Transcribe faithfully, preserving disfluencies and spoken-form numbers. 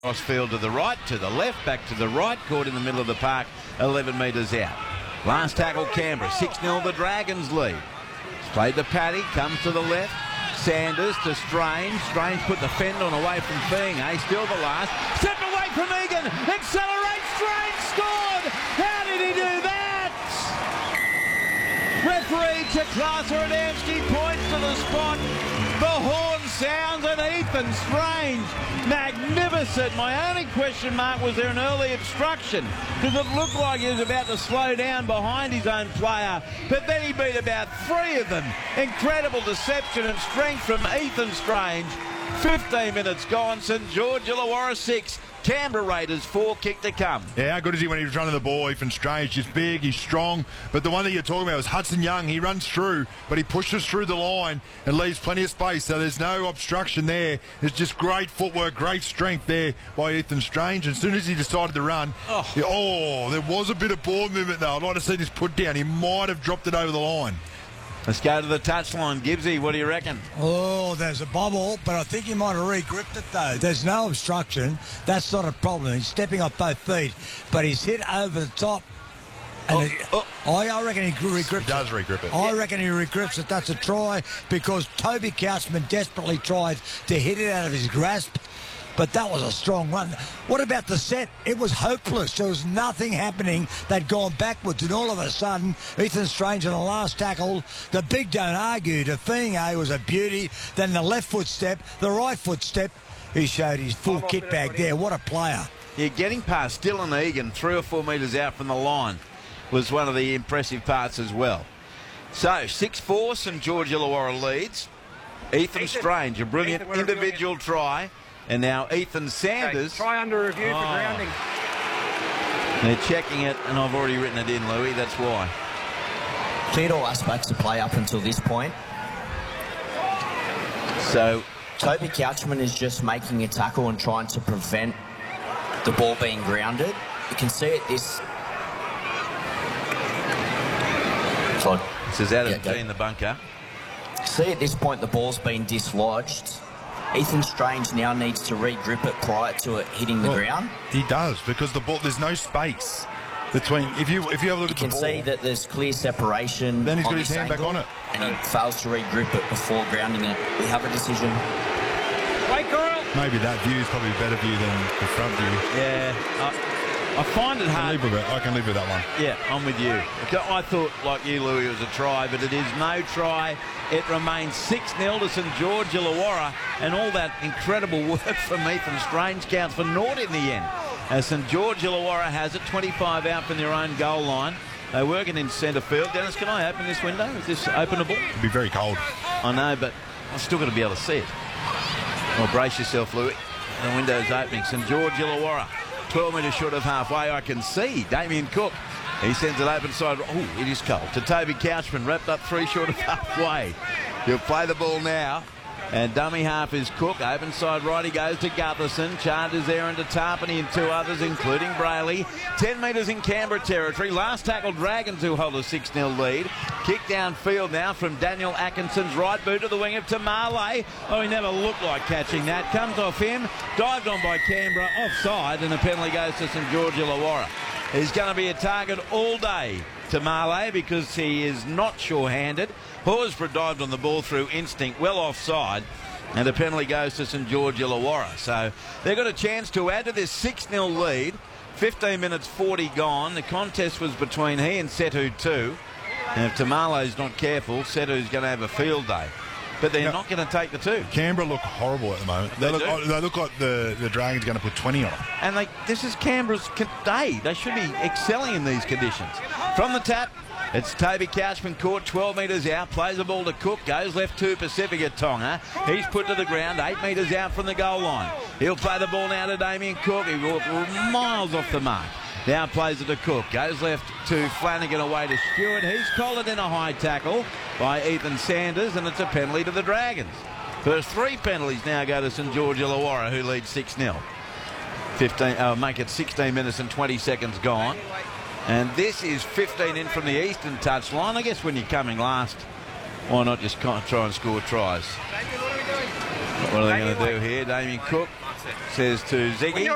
Crossfield to the right, to the left, back to the right, caught in the middle of the park, eleven metres out. Last tackle Canberra, six nil the Dragons lead. It's played to Paddy, comes to the left. Sanders to Strange. Strange put the fend on away from Feagai, still the last. Step away from Egan, accelerates, Strange scored! How did he do that? Referee to Classer at Amsky points to the spot. The horn sounds and Ethan Strange, magnificent. My only question mark, was there an early obstruction? Because it looked like he was about to slow down behind his own player, but then he beat about three of them. Incredible deception and strength from Ethan Strange. fifteen minutes gone, St George Illawarra six. Canberra Raiders four, kick to come. Yeah, how good is he when he's running the ball? Ethan Strange, he's big, he's strong. But the one that you're talking about was Hudson Young. He runs through, but he pushes through the line and leaves plenty of space. So there's no obstruction there. It's just great footwork, great strength there by Ethan Strange. And as soon as he decided to run, oh, he, oh there was a bit of ball movement though. I'd like to see this put down. He might have dropped it over the line. Let's go to the touchline. Gibbsy, what do you reckon? Oh, there's a bobble, but I think he might have re-gripped it, though. There's no obstruction. That's not a problem. He's stepping off both feet, but he's hit over the top. And oh, it, oh. I, I reckon he re-grips he does re-grip it. I yeah. reckon he re-grips it. That's a try because Toby Couchman desperately tried to hit it out of his grasp. But that was a strong run. What about the set? It was hopeless. There was nothing happening. They'd gone backwards, and all of a sudden, Ethan Strange on the last tackle, the big don't argue. To Feagai was a beauty. Then the left foot step, the right foot step. He showed his full kit bag there. What a player. Yeah, getting past Dylan Egan, three or four metres out from the line, was one of the impressive parts as well. So, six four, St George Illawarra leads. Ethan Strange, a brilliant Ethan, individual try. And now Ethan Sanders. Okay, try under review oh. for grounding. They're checking it, and I've already written it in, Louis. That's why. Cleared all aspects of play up until this point. So Toby Couchman is just making a tackle and trying to prevent the ball being grounded. You can see it this. So, this is Adam yeah, G in the bunker. See at this point the ball's been dislodged. Ethan Strange now needs to re-grip it prior to it hitting the well, ground. He does, because the ball, there's no space between. If you if you have a look you at the ball, you can see that there's clear separation. Then he's got his angle, hand back on it, and he fails to re-grip it before grounding it. We have a decision. Wait, girl. Maybe that view is probably a better view than the front view. Yeah, I, I find it hard. I can, live with it. I can live with that one. Yeah, I'm with you. I thought, like you, Louis, it was a try, but it is no try. It remains six nil to St George Illawarra, and all that incredible work from Ethan Strange counts for naught in the end. As St George Illawarra has it, twenty-five out from their own goal line. They're working in centre field. Dennis, can I open this window? Is this openable? It'd be very cold. I know, but I've still got to be able to see it. Well, brace yourself, Louis. The window's opening. St George Illawarra, twelve metres short of halfway. I can see Damien Cook. He sends it open side. Oh, it is cold. To Toby Couchman, wrapped up three short of halfway. He'll play the ball now. And dummy half is Cook. Open side right, he goes to Gutherson. Charges there into Tarpany and two others, including Brayley. ten metres in Canberra territory. Last tackle, Dragons, who hold a six nil lead. Kick downfield now from Daniel Atkinson's right boot to the wing of Tamale. Oh, he never looked like catching that. Comes off him. Dived on by Canberra. Offside, and the penalty goes to St George Illawarra. He's going to be a target all day to Marley because he is not sure-handed. Horsburgh dived on the ball through instinct, well offside, and the penalty goes to St George Illawarra. So they've got a chance to add to this six nil lead. fifteen minutes forty gone. The contest was between he and Setu too. And if Tamale's not careful, Setu's going to have a field day. But they're no, not going to take the two. Canberra look horrible at the moment. They, they, look, oh, they look like the, the Dragons are going to put twenty on them. And they, this is Canberra's day. They should be excelling in these conditions. From the tap, it's Toby Couchman caught twelve metres out, plays the ball to Cook, goes left to Pacifica Tonga. He's put to the ground, eight metres out from the goal line. He'll play the ball now to Damien Cook. He walked miles off the mark. Now plays it to Cook. Goes left to Flanagan away to Stewart. He's collared in a high tackle by Ethan Sanders, and it's a penalty to the Dragons. First three penalties now go to St George Illawarra, who leads six nil. fifteen, uh, make it sixteen minutes and twenty seconds gone. And this is fifteen in from the eastern touchline. I guess when you're coming last, why not just try and score tries? What are they going to do here? Damien Cook says to Ziggy.